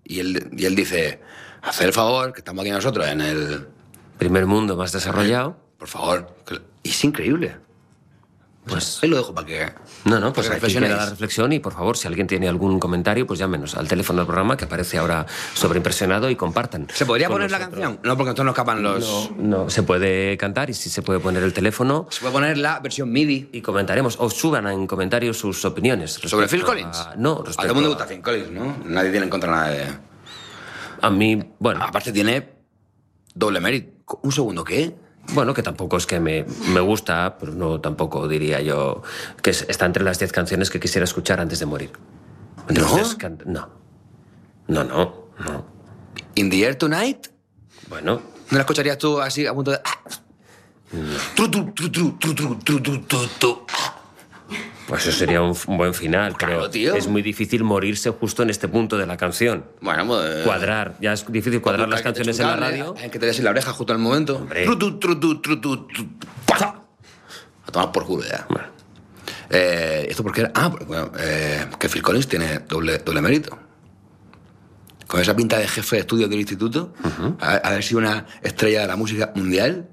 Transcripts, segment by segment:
Y él dice, haced el favor, que estamos aquí nosotros en el... Primer mundo más desarrollado. Por favor. Y es increíble. Pues ahí lo dejo para que... No, pues para que aquí queda la reflexionéis. reflexión y, por favor, si alguien tiene algún comentario, pues llámenos al teléfono del programa que aparece ahora sobreimpresionado y compartan. ¿Se podría con poner la nosotros. canción? No, porque entonces nos escapan los... No, se puede cantar y sí se puede poner el teléfono Se puede poner la versión MIDI. y comentaremos. O suban en comentarios sus opiniones. ¿Sobre Phil respecto Collins? No, A todo respecto el mundo le gusta Phil Collins, ¿no? Nadie tiene en contra nada de... A mí, bueno... Aparte tiene doble mérito. Un segundo, ¿qué? Bueno, que tampoco es que me gusta, pero no tampoco diría yo que está entre las 10 canciones que quisiera escuchar antes de morir. Entre ¿No? las 10 No. In the Air Tonight. Bueno, ¿No la escucharías tú así a punto de... Tru, tru, tru, tru, tru, tru, tru, tru, tru, tru. pues eso sería un buen final, Claro, pero tío. es muy difícil morirse justo en este punto de la canción. Bueno, pues... Cuadrar, ya es difícil cuadrar las canciones en la radio. Hay que te des en la oreja justo al momento. Hombre. Tru, tru, tru, tru, tru, tru, tru. ¡Pah! A tomar por culo ya. Bueno. ¿Esto por qué era? Bueno, que Phil Collins tiene doble mérito. Con esa pinta de jefe de estudio del instituto, haber sido una estrella de la música mundial,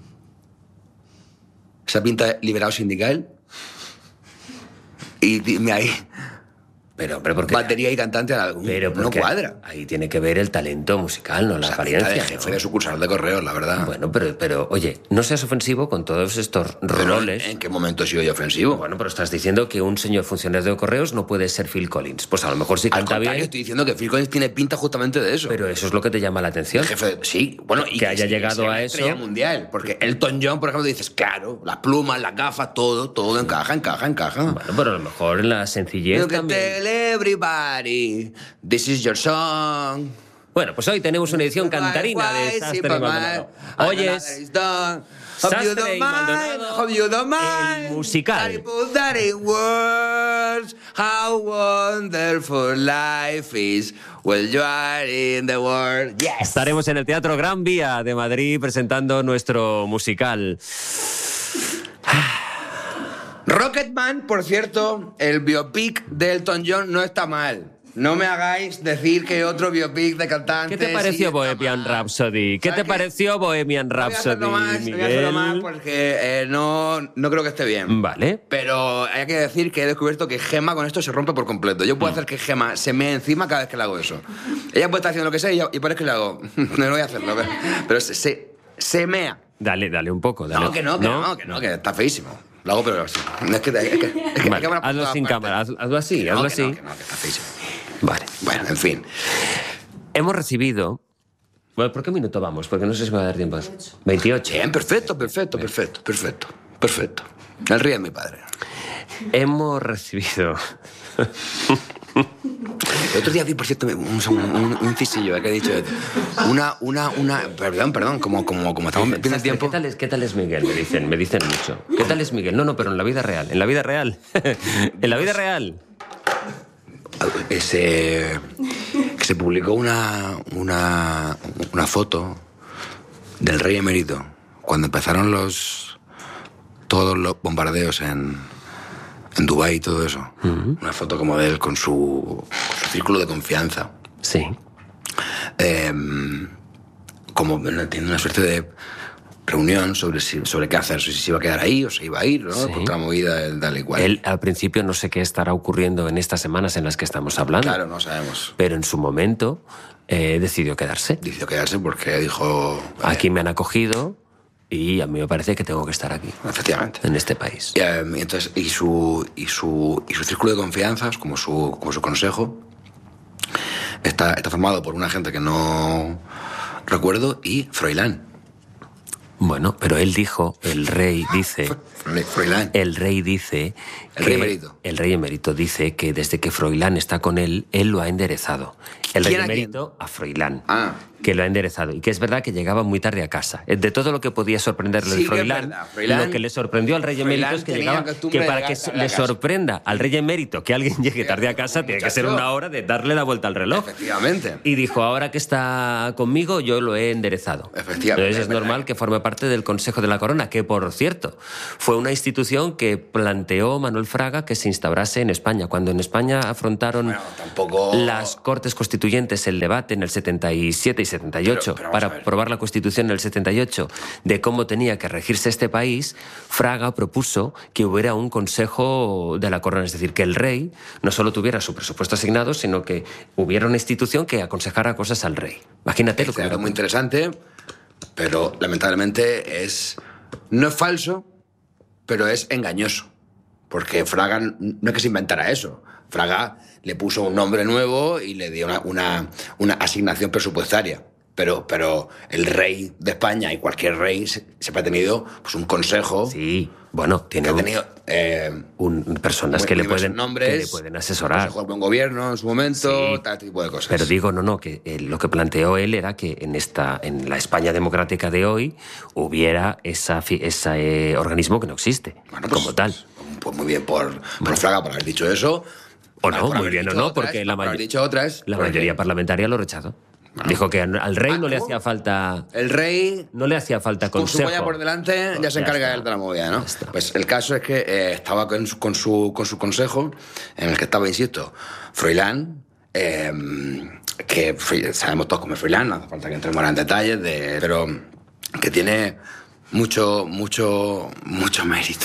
esa pinta de liberado sindical, y dime ahí, Pero, hombre, porque... batería y cantante, Pero no porque cuadra. Ahí tiene que ver el talento musical, no la Esa pinta apariencia. de jefe ¿no? de sucursal de correos, la verdad. Bueno, pero, oye, no seas ofensivo con todos estos Pero, roles. ¿en qué momento he sido yo ofensivo? Bueno, pero estás diciendo que un señor funcionario de correos no puede ser Phil Collins. Pues a lo mejor sí Al canta contrario, bien, estoy diciendo que Phil Collins tiene pinta justamente de eso. pero eso es lo que te llama la atención. Jefe, sí, bueno, y Que haya sí, llegado sea una a estrella eso. mundial, porque Elton John, por ejemplo, dices, claro, las plumas, las gafas, todo encaja. Bueno, pero a lo mejor en la sencillez You can también. tell everybody, this is your song. Bueno, pues hoy tenemos una edición cantarina de Sastre y Maldonado. Hoy es Sastre y Maldonado, el musical. I put that in words, how wonderful life is when you are in the world. Yes. Estaremos en el Teatro Gran Vía de Madrid presentando nuestro musical. Rocketman, por cierto, el biopic de Elton John no está mal. No me hagáis decir que otro biopic de cantante. ¿Qué te pareció sí Bohemian está mal. Rhapsody? ¿Qué ¿Sabes te pareció Bohemian Rhapsody, No voy a hacerlo más Miguel? porque no creo que esté bien. Vale. Pero hay que decir que he descubierto que Gemma con esto se rompe por completo. Yo puedo hacer que Gemma se me encima cada vez que le hago eso. Ella puede estar haciendo lo que sea y parece que le hago. No voy a hacerlo, pero se mea. Dale un poco. Dale. No, que está feísimo. Lo hago, pero así. Es que Vale, cámara por hazlo todas sin partes. cámara, hazlo así, Que hazlo no, así. Que está feísimo. Vale. Bueno, en fin. Hemos recibido... Bueno, ¿por qué minuto vamos? Porque no sé si me va a dar tiempo. 28. Bien, perfecto. El río es mi padre. Hemos recibido... El otro día vi, por cierto, un incisillo que he dicho. Perdón, como estamos metiendo el tiempo. ¿Qué tal es Miguel? Me dicen mucho. ¿Qué tal es Miguel? No, pero en la vida real. En la vida real. En la vida real. Que se publicó una foto del rey emérito cuando empezaron todos los bombardeos en Dubái y todo eso. Una foto como de él con su círculo de confianza. Sí. Como tiene una suerte de reunión sobre qué hacer, si se iba a quedar ahí o se iba a ir, ¿no? Sí. Por otra movida del tal y cual. Él al principio no sé qué estará ocurriendo en estas semanas en las que estamos hablando. Claro, no sabemos. Pero en su momento decidió quedarse. Decidió quedarse porque dijo... Aquí me han acogido y a mí me parece que tengo que estar aquí, Efectivamente. en este país. Y su círculo de confianza, como su consejo, está formado por una gente que no recuerdo y Froilán. Bueno, pero él dijo, el rey dice... Froilán. El rey dice... El rey emérito. El rey emérito dice que desde que Froilán está con él lo ha enderezado. El rey ¿Quién a quién? emérito a Froilán. Ah. Que lo ha enderezado. Y que es verdad que llegaba muy tarde a casa. De todo lo que podía sorprenderle Sí, de que es Froilán, verdad. Froilán- lo que le sorprendió al rey Froilán emérito es que tenía llegaba... costumbre Que de para que llegar tarde a le casa. sorprenda al rey emérito que alguien llegue tarde a casa, tiene que ser muchacho. una hora de darle la vuelta al reloj. Efectivamente. Y dijo, ahora que está conmigo, yo lo he enderezado. Efectivamente, Entonces es es verdad. normal que forme parte parte del Consejo de la Corona, que, por cierto, fue una institución que planteó Manuel Fraga que se instaurase en España. Cuando en España afrontaron las Cortes Constituyentes el debate en el 77 y 78 para aprobar la Constitución en el 78 de cómo tenía que regirse este país, Fraga propuso que hubiera un Consejo de la Corona, es decir, que el rey no solo tuviera su presupuesto asignado, sino que hubiera una institución que aconsejara cosas al rey. Imagínate lo que era muy interesante, pero lamentablemente no es falso, pero es engañoso. Porque Fraga no es que se inventara eso. Fraga le puso un nombre nuevo y le dio una asignación presupuestaria. Pero el rey de España y cualquier rey siempre ha tenido pues, un consejo. Sí, bueno, tiene personas que le pueden asesorar. Consejo de buen gobierno en su momento, sí, tal tipo de cosas. Pero digo, que lo que planteó él era que en la España democrática de hoy hubiera ese organismo que no existe, como tal. Pues muy bien por Fraga por haber dicho eso. O no, muy bien o no, porque la mayoría parlamentaria lo rechazó. Bueno, dijo que al rey no le hacía falta... El rey... No le hacía falta consejo. Con su polla por delante ya se encarga él de la movida, ¿no? Pues el caso es que estaba con su consejo, en el que estaba, insisto, Froilán, que sabemos todos cómo es Froilán, no hace falta que entremos en detalles, pero que tiene mucho mérito.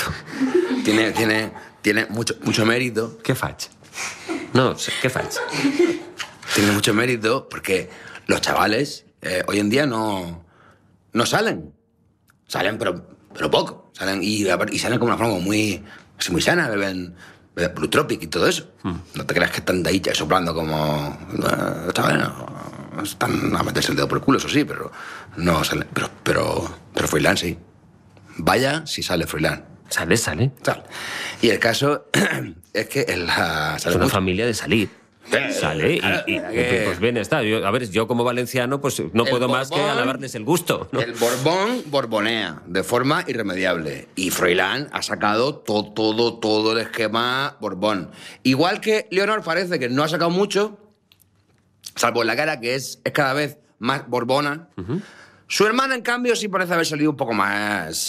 tiene mucho mérito. ¿Qué facha? No, ¿qué facha? Tiene mucho mérito porque los chavales hoy en día no salen. Salen, pero poco. Salen y salen como una forma muy sana, beben Blue Tropic y todo eso. No te creas que están de ahí soplando como... Los chavales no están a meterse el dedo por el culo, eso sí, pero no salen. Pero Froilán sí. Vaya si sale Froilán. Sale. Y el caso es que es una familia de salir. Sale y pues bien está. Yo como valenciano pues no puedo más que alabarles el gusto, ¿no? El Borbón borbonea de forma irremediable y Froilán ha sacado todo el esquema Borbón. Igual que Leonor parece que no ha sacado mucho, salvo en la cara, que es cada vez más borbona. Su hermana, en cambio, sí parece haber salido un poco más...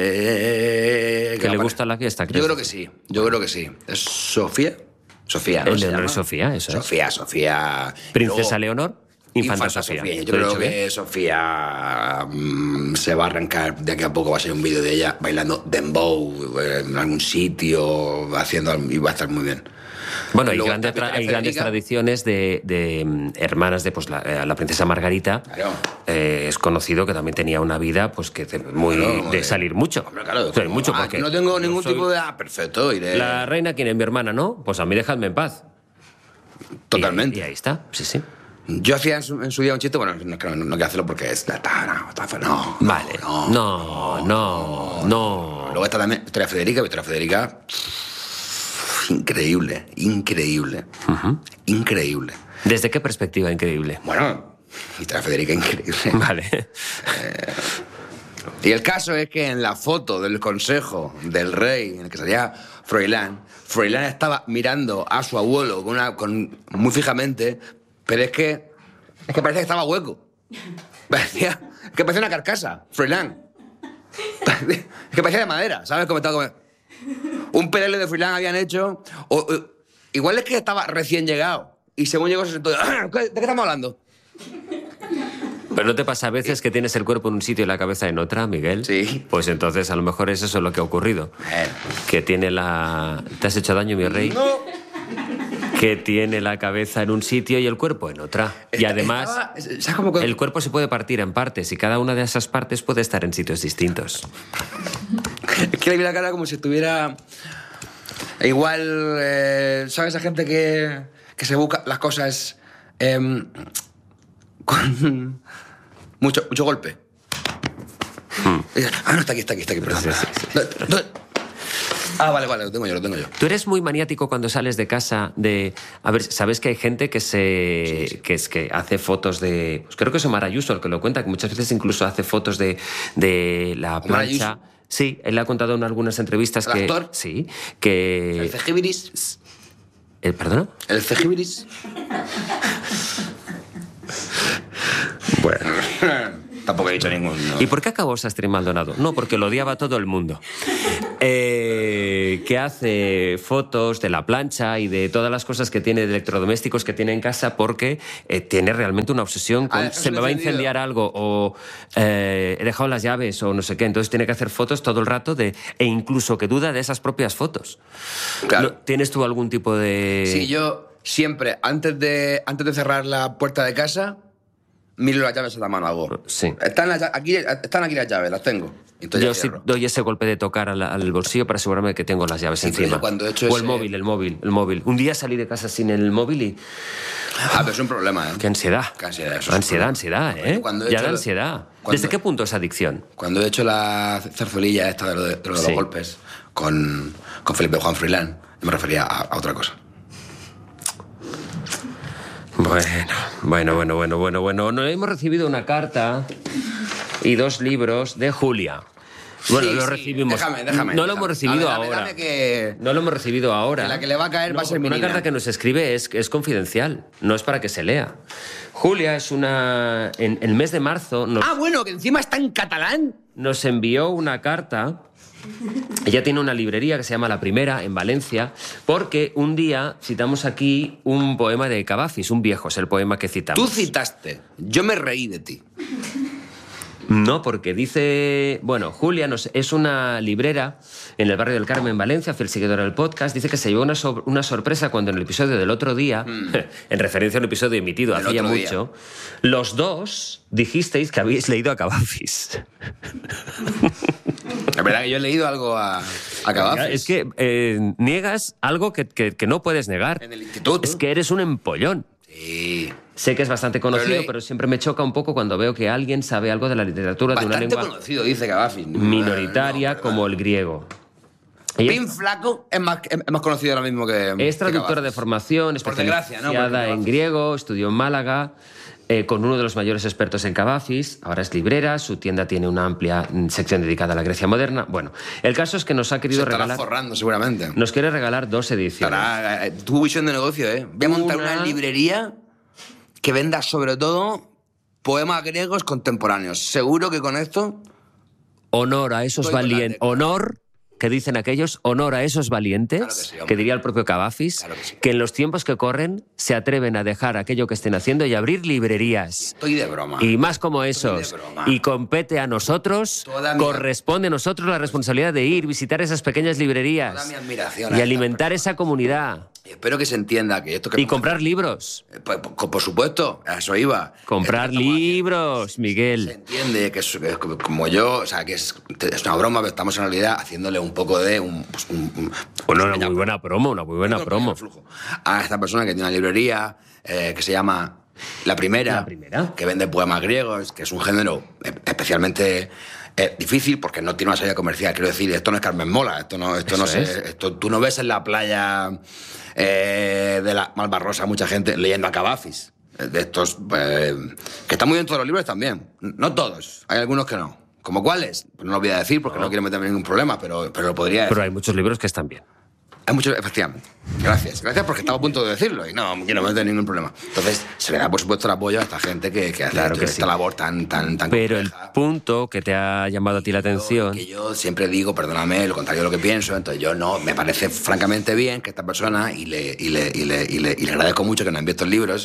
que le gusta la fiesta, ¿crees? Yo creo que sí. ¿Es Sofía? Sofía, ¿no? Leonor es Sofía, eso es. Sofía. ¿Princesa Leonor? Infanta Sofía. Yo creo que Sofía se va a arrancar de aquí a poco. Va a ser un vídeo de ella bailando dembow en algún sitio, y va a estar muy bien. Bueno, hay grandes tradiciones de hermanas de la princesa Margarita. Claro. Es conocido que también tenía una vida pues que de salir mucho. Hombre, claro. Mucho porque no tengo ningún tipo de... perfecto, iré. La reina, ¿quién es? Mi hermana, ¿no? Pues a mí dejadme en paz. Totalmente. Y ahí está, sí. Yo hacía en su día un chiste, bueno, no quiero hacerlo porque es... No. Vale. No. Luego está también Victoria Federica... Increíble. Increíble. ¿Desde qué perspectiva increíble? Bueno, Victoria Federica increíble. Vale. Y el caso es que en la foto del consejo del rey, en el que salía Froilán estaba mirando a su abuelo muy fijamente, pero es que parecía que estaba hueco. Parecía una carcasa, Froilán. Es que parecía de madera, ¿sabes cómo estaba? Un pelele de Froilán habían hecho. Igual es que estaba recién llegado. Y según llegó se sentó. ¿De qué estamos hablando? ¿Pero no te pasa a veces que tienes el cuerpo en un sitio y la cabeza en otra, Miguel? Sí. Pues entonces a lo mejor es eso lo que ha ocurrido. Que tiene ¿Te has hecho daño, mi rey? No. Que tiene la cabeza en un sitio y el cuerpo en otra. Y además, el cuerpo se puede partir en partes y cada una de esas partes puede estar en sitios distintos. Es que le vi la cara como si estuviera... Igual, ¿sabes? Esa gente que se busca las cosas con mucho golpe. No, está aquí, perdón. Sí. Vale, lo tengo yo. ¿Tú eres muy maniático cuando sales de casa de... A ver, ¿sabes que hay gente que que hace fotos de... Pues creo que es Omar Ayuso el que lo cuenta, que muchas veces incluso hace fotos de la plancha... Sí, él ha contado en algunas entrevistas ¿El actor? Sí, que... ¿El cejibiris? ¿Perdona? ¿El cejibiris? Bueno... tampoco he dicho ningún... No. ¿Y por qué acabó Sastre y Maldonado? No, porque lo odiaba todo el mundo. Que hace fotos de la plancha y de todas las cosas que tiene, de electrodomésticos que tiene en casa, porque tiene realmente una obsesión con se me va a incendiar algo, o he dejado las llaves, o no sé qué. Entonces tiene que hacer fotos todo el rato e incluso que duda de esas propias fotos. Claro. ¿Tienes tú algún tipo de...? Sí, yo siempre, antes de cerrar la puerta de casa, miro las llaves a la mano, hago. Sí. Están aquí las llaves, las tengo. Entonces yo sí doy ese golpe de tocar al bolsillo para asegurarme de que tengo las llaves encima. Cuando he hecho o el móvil. Un día salí de casa sin el móvil y... pero es un problema, ¿eh? Qué ansiedad. Ansiedad, ¿eh? Ya da ansiedad. ¿Desde qué punto es adicción? Cuando he hecho la zarzuelilla esta de los golpes con Felipe Juan Froilán, me refería a otra cosa. Bueno. No, hemos recibido una carta y 2 libros de Julia. Bueno, lo recibimos. Déjame. No lo hemos recibido ahora. No lo hemos recibido ahora. La que le va a caer va a ser mi Una niña. carta que nos escribe es confidencial, no es para que se lea. Julia es una... En el mes de marzo... bueno, que encima está en catalán. Nos envió una carta. Ella tiene una librería que se llama La Primera, en Valencia, porque un día citamos aquí un poema de Cavafis, un viejo, es el poema que citamos. Tú citaste. Yo me reí de ti. No, porque dice... Bueno, Julia es una librera en el barrio del Carmen, en Valencia, fiel seguidora del podcast. Dice que se llevó una sorpresa cuando en el episodio del otro día, en referencia a un episodio emitido hace ya mucho, los dos dijisteis que habéis leído a Cavafis. Es verdad que yo he leído algo a Cavafis. Es que niegas algo que no puedes negar. En el instituto. Es que eres un empollón. Sí. Sé que es bastante conocido, pero siempre me choca un poco cuando veo que alguien sabe algo de la literatura de una lengua bastante conocido, dice Cavafis. minoritaria como el griego. Pin Flaco es más conocido ahora mismo que... Es traductora de formación, especializada en griego, estudió en Málaga, con uno de los mayores expertos en Cavafis. Ahora es librera, su tienda tiene una amplia sección dedicada a la Grecia moderna. Bueno, el caso es que nos ha querido regalar... Se estará forrando, seguramente. Nos quiere regalar 2 ediciones. Tu visión de negocio, ¿eh? Voy a montar una librería que venda sobre todo poemas griegos contemporáneos. Seguro que con esto... Honor a esos valientes. Honor... que dicen aquellos, honor a esos valientes, que diría el propio Cavafis, que en los tiempos que corren se atreven a dejar aquello que estén haciendo y abrir librerías. Estoy de broma. Y más como esos. Y compete a nosotros, corresponde a nosotros la responsabilidad de ir, visitar esas pequeñas librerías. Toda mi admiración y alimentar esa comunidad. Y espero que se entienda que esto... Y comprar libros. Por supuesto, a eso iba. Comprar libros, Miguel. Se entiende que es como yo, o sea, que es una broma, pero estamos en realidad haciéndole un poco de una muy buena promo. A esta persona que tiene una librería que se llama La Primera, que vende poemas griegos, que es un género especialmente difícil porque no tiene una salida comercial. Quiero decir, esto no es Carmen Mola, esto tú no ves en la playa de la Malvarrosa mucha gente leyendo a Cavafis. De estos que están muy bien todos los libros también. No todos, hay algunos que no. ¿Como cuáles? Pues no lo voy a decir porque no quiero meterme en ningún problema, pero lo podría decir. Pero hay muchos libros que están bien. Hay muchos, efectivamente. Gracias porque estaba a punto de decirlo y no quiero meter ningún problema. Entonces, se le da, por supuesto, el apoyo a esta gente que hace esta labor tan Pero compleja. El punto que te ha llamado a ti la atención... Que yo siempre digo, perdóname, lo contrario de lo que pienso, entonces yo no, me parece francamente bien que esta persona, y le agradezco mucho que nos envíe estos libros,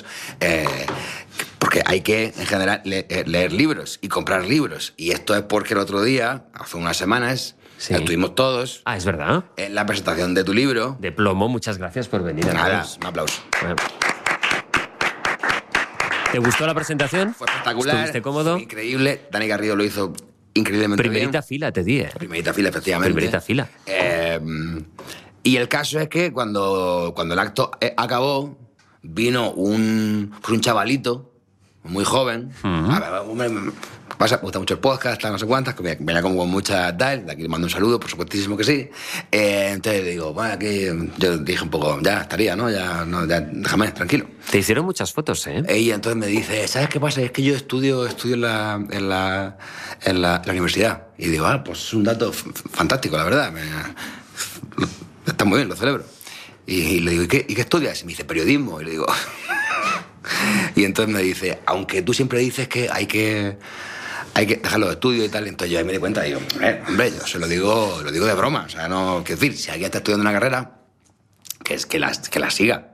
porque hay que, en general, leer libros y comprar libros. Y esto es porque el otro día, hace unas semanas... Sí. Estuvimos todos. Ah, es verdad. En la presentación de tu libro. De plomo, muchas gracias por venir. Nada, un aplauso. Bueno. ¿Te gustó la presentación? Fue espectacular. ¿Estuviste cómodo? Fue increíble. Dani Garrido lo hizo increíblemente Primerita bien. fila, te di, Primerita fila, efectivamente. Primerita fila. Y el caso es que cuando el acto acabó, vino un chavalito muy joven. Me gusta mucho el podcast, tal, no sé cuántas, que venía como con mucha tal, de aquí le mando un saludo, por supuestísimo que sí. Entonces le digo, bueno, aquí yo dije un poco, ya estaría, ¿no? Ya déjame, tranquilo. Te hicieron muchas fotos, ¿eh? Y entonces me dice, ¿sabes qué pasa? Es que yo estudio en la universidad. Y digo, pues es un dato fantástico, la verdad. Está muy bien, lo celebro. Y le digo, ¿y qué estudias? Y me dice, periodismo. Y le digo... Y entonces me dice, aunque tú siempre dices que hay que hay que dejarlo de estudio y tal. Entonces yo ahí me di cuenta, digo, hombre, yo se lo digo de broma. O sea, no, quiero decir, si alguien está estudiando una carrera, que la siga.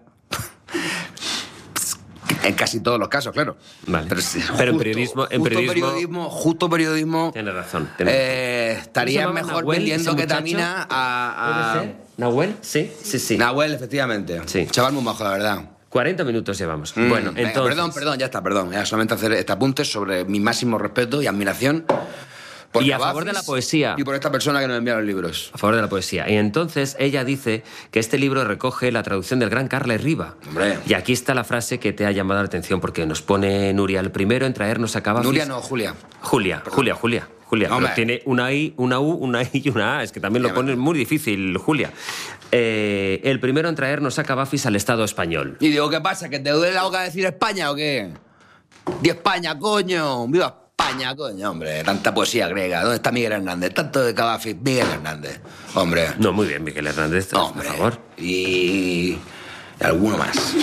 En casi todos los casos, claro. Vale. Pero en periodismo... Justo periodismo... Tienes razón. Estaría mejor vendiendo ketamina a... ¿Puede ser? ¿Nahuel? Sí. Nahuel, efectivamente. Sí. Chaval muy bajo, la verdad. 40 minutos llevamos. Bueno, venga, entonces... Perdón, ya está, perdón. Ya solamente hacer este apunte sobre mi máximo respeto y admiración por y a favor de la poesía. Y por esta persona que nos envía los libros. A favor de la poesía. Y entonces ella dice que este libro recoge la traducción del gran Carles Riba. Hombre. Y aquí está la frase que te ha llamado la atención, porque nos pone Nuria, el primero en traernos a Cavafis... Nuria no, Julia. Julia. Pero tiene una I, una U, una I y una A. Es que también lo pone muy difícil, Julia. El primero en traernos a Cavafis al Estado español. Y digo, ¿qué pasa? ¿Que te duele la boca decir España o qué? ¡Di España, coño! ¡Viva España, coño! Hombre, tanta poesía griega. ¿Dónde está Miguel Hernández? Tanto de Cavafis, Miguel Hernández. Hombre. No, muy bien, Miguel Hernández, hombre, por favor. Y alguno más.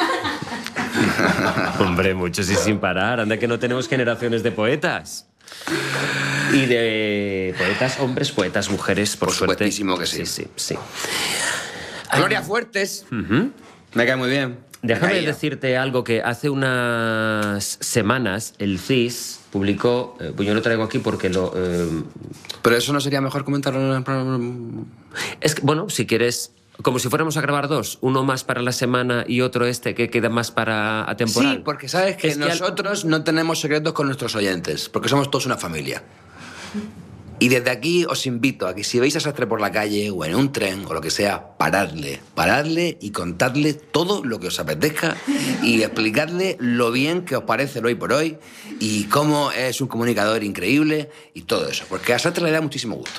Hombre, muchos y sin parar. Anda que no tenemos generaciones de poetas. Y de poetas hombres, poetas mujeres, por suerte. Supuestísimo que sí. Sí. Gloria Fuertes. Me cae muy bien. Déjame decirte algo que hace unas semanas el CIS publicó... pues yo lo traigo aquí porque lo... Pero eso no sería mejor comentarlo en el programa. Es que, bueno, si quieres... Como si fuéramos a grabar dos, uno más para la semana y otro que queda más para atemporal. Sí, porque sabes que nosotros no tenemos secretos con nuestros oyentes, porque somos todos una familia. Y desde aquí os invito a que si veis a Sastre por la calle o en un tren o lo que sea, paradle y contadle todo lo que os apetezca y explicadle lo bien que os parece el Hoy por Hoy y cómo es un comunicador increíble y todo eso, porque a Sastre le da muchísimo gusto.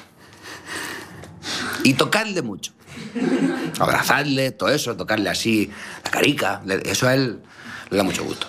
Y tocadle mucho. Abrazadle, todo eso, tocarle así la carica, eso a él le da mucho gusto.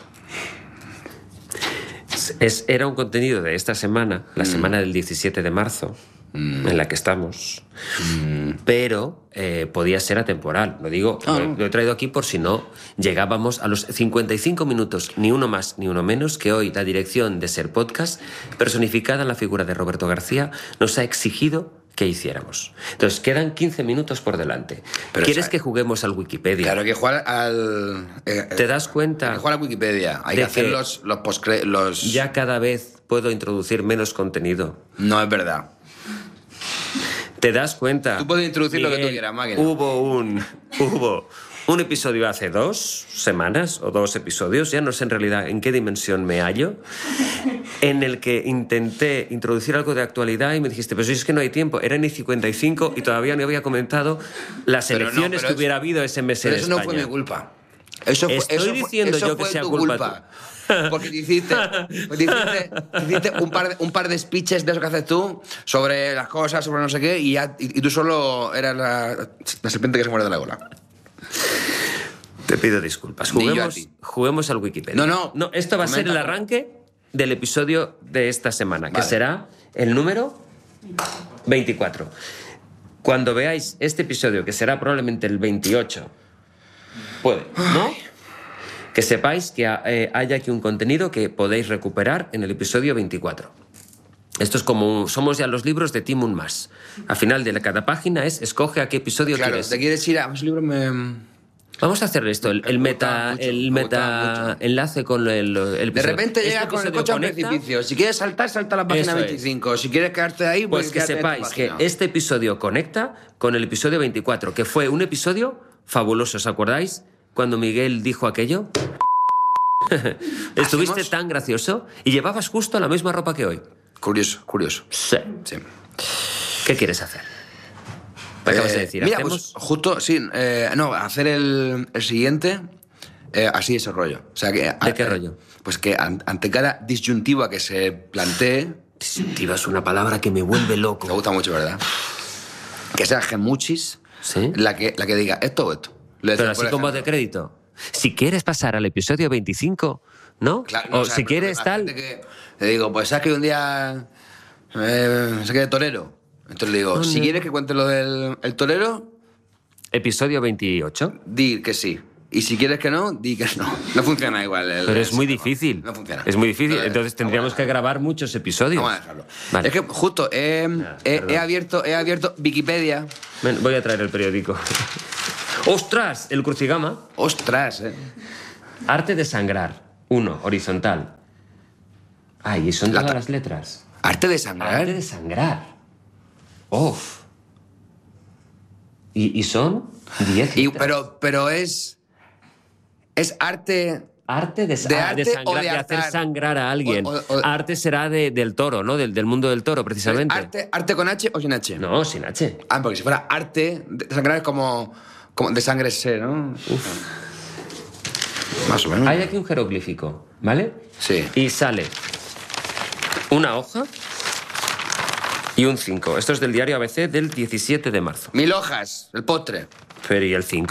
Era un contenido de esta semana, la semana del 17 de marzo, en la que estamos, pero podía ser atemporal. Lo digo, lo he traído aquí por si no llegábamos a los 55 minutos, ni uno más ni uno menos, que hoy la dirección de Ser Podcast, personificada en la figura de Roberto García, nos ha exigido que hiciéramos. Entonces, quedan 15 minutos por delante. Pero ¿quieres que juguemos al Wikipedia? Claro, que jugar al... ¿Te das cuenta? Hay que jugar a Wikipedia. Hay que hacer los... Ya cada vez puedo introducir menos contenido. No es verdad. ¿Te das cuenta? Tú puedes introducir lo que tú quieras, máquina. Hubo un episodio hace 2 semanas, o 2 episodios, ya no sé en realidad en qué dimensión me hallo, en el que intenté introducir algo de actualidad y me dijiste, pero si es que no hay tiempo, eran y 55 y todavía no había comentado las elecciones que hubiera habido ese mes en España. Pero eso no fue mi culpa. Estoy diciendo yo que sea culpa. Porque te hiciste un par de speeches de eso que haces tú sobre las cosas, sobre no sé qué, y tú solo eras la serpiente que se muerde de la cola. Te pido disculpas. Juguemos al Wikipedia. No, esto va a ser el arranque del episodio de esta semana, que será el número 24. Cuando veáis este episodio, que será probablemente el 28, ¿no? Que sepáis que hay aquí un contenido que podéis recuperar en el episodio 24. Esto es como... Somos ya los libros de Tim Un Mas. Al final de cada página escoge a qué episodio quieres. ¿Te quieres ir a ese libro? Vamos a hacer esto, el meta enlace con el episodio. De repente llega con el coche al precipicio. Si quieres salta a la página 25. Si quieres quedarte ahí, pues que sepáis que este episodio conecta con el episodio 24, que fue un episodio fabuloso, ¿os acordáis? Cuando Miguel dijo aquello. Estuviste tan gracioso y llevabas justo la misma ropa que hoy. Curioso. Sí. ¿Qué quieres hacer? ¿Qué acabas de decir? Mira, pues justo, sí. Hacer el siguiente así ese rollo. O sea, ¿De qué rollo? Pues que ante cada disyuntiva que se plantee... Disyuntiva es una palabra que me vuelve loco. Me gusta mucho, ¿verdad? Que sea gemuchis, ¿sí? la que diga esto o esto. Pero así como de crédito. Si quieres pasar al episodio 25, ¿no? Claro, o si quieres tal... Le digo, pues sabes que un día saqué de torero. Entonces le digo, si quieres que cuente lo del torero... Episodio 28. Di que sí. y si quieres que no, di que no. No funciona igual. Pero es muy difícil. No funciona. Es muy difícil. Entonces tendríamos que grabar muchos episodios. Vamos a dejarlo. Vale. Es que justo he abierto Wikipedia. Ven, voy a traer el periódico. ¡Ostras! El crucigama. ¡Ostras! Arte de sangrar. 1, horizontal. Ay, y son todas las letras. ¿Arte de sangrar? Arte de sangrar. ¡Uf! ¿Y son 10 letras. Pero es arte... Arte de ¿De arte sangrar, o de de hacer azar? sangrar a alguien. Arte será del toro, ¿no? Del mundo del toro, precisamente. ¿Arte con H o sin H? No, sin H. Ah, porque si fuera arte de sangrar es como de sangre sé, ¿no? Más o menos. Hay aquí un jeroglífico, ¿vale? Sí. Y sale una hoja y un 5. Esto es del diario ABC del 17 de marzo. 1000 hojas, el postre. Pero ¿y el 5?